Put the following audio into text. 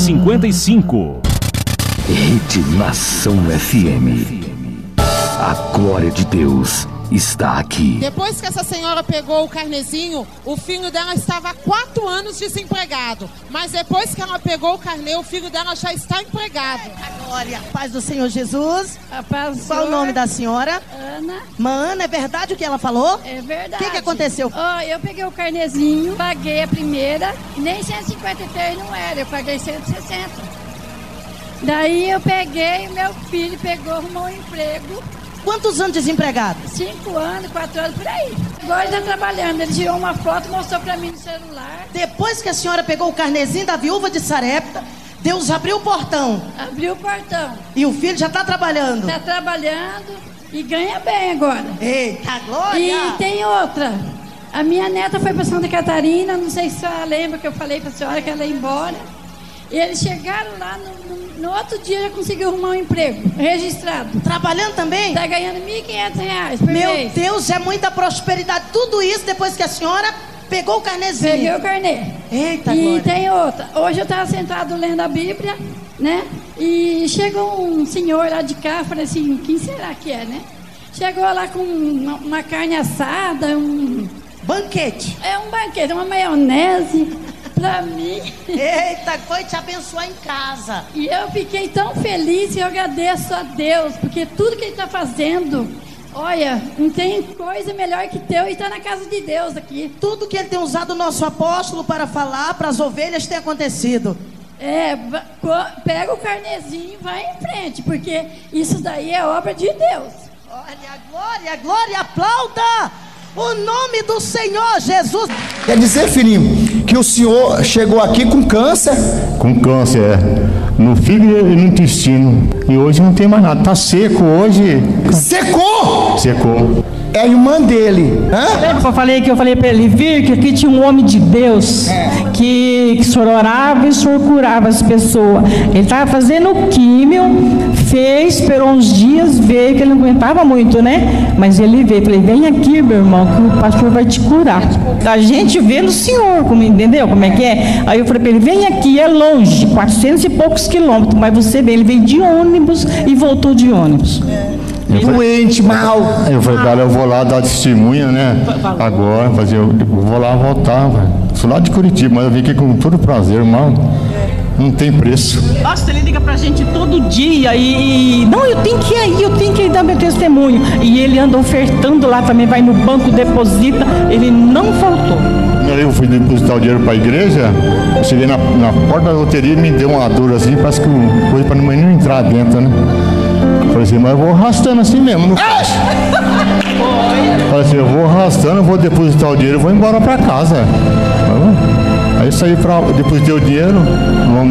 11:55. Rede Nação FM. A glória de Deus está aqui. Depois que essa senhora pegou o carnezinho, o filho dela estava há 4 anos desempregado. Mas depois que ela pegou o carnê, o filho dela já está empregado. A glória, a paz do Senhor Jesus. A paz do Qual Senhor. o nome da senhora? Ana. Ana, é verdade o que ela falou? É verdade. O que aconteceu? Eu peguei o carnezinho, paguei a primeira, nem 153 não era, eu paguei 160. Daí eu peguei, meu filho pegou, arrumou um emprego. Quantos anos desempregado? 5 anos, 4 anos, por aí. Agora ele está trabalhando, ele tirou uma foto, mostrou pra mim no celular. Depois que a senhora pegou o carnezinho da viúva de Sarepta, Deus abriu o portão. Abriu o portão. E o filho já está trabalhando. Está trabalhando e ganha bem agora. Eita, glória! E tem outra. A minha neta foi para Santa Catarina, não sei se a senhora lembra que eu falei para a senhora que ela ia embora. E eles chegaram lá, no outro dia já conseguiu arrumar um emprego, registrado. Trabalhando também? Está ganhando R$1.500 por Meu mês. Deus, é muita prosperidade. Tudo isso depois que a senhora pegou o carnezinho. Peguei o carnê. Eita, e glória. tem outra. Hoje eu estava sentado lendo a Bíblia, né? E chegou um senhor lá de cá, falei assim, quem será que é, né? Chegou lá com uma carne assada, banquete. É um banquete, uma maionese pra mim. Eita, foi te abençoar em casa. E eu fiquei tão feliz e eu agradeço a Deus, porque tudo que Ele está fazendo, olha, não tem coisa melhor que teu e está na casa de Deus aqui. Tudo que Ele tem usado o nosso apóstolo para falar para as ovelhas tem acontecido. Pega o carnezinho e vai em frente, porque isso daí é obra de Deus. Olha, glória, aplauda o nome do Senhor Jesus. Quer dizer, filhinho, que o senhor chegou aqui com câncer? Com câncer, no fígado e no intestino. E hoje não tem mais nada, tá seco hoje. Secou? Secou. É a irmã dele. Eu falei para ele, vir que aqui tinha um homem de Deus que o senhor orava e o senhor curava as pessoas. Ele estava fazendo químio, esperou uns dias, veio, que ele não aguentava muito, né? Mas ele veio, falei, vem aqui, meu irmão, que o pastor vai te curar. A gente vê no senhor, entendeu como é que é? Aí eu falei para ele, vem aqui, é longe, 400 e poucos quilômetros, mas você vê, ele veio de ônibus e voltou de ônibus. Doente, mal. Eu falei, cara, eu vou lá dar testemunha, né? Agora, eu vou lá voltar, velho. Sou lá de Curitiba, mas eu vim aqui com todo prazer, irmão. Não tem preço. Nossa, ele liga pra gente todo dia e... Não, eu tenho que ir dar meu testemunho. E ele anda ofertando lá também, vai no banco, deposita. Ele não faltou. Eu fui depositar o dinheiro para a igreja, eu cheguei na porta da loteria e me deu uma dor assim, parece que coisa para não entrar dentro, né? Falei assim, mas eu vou arrastando assim mesmo, não faço. Falei assim, eu vou arrastando, vou depositar o dinheiro e vou embora para casa. Aí eu saí depositei o dinheiro,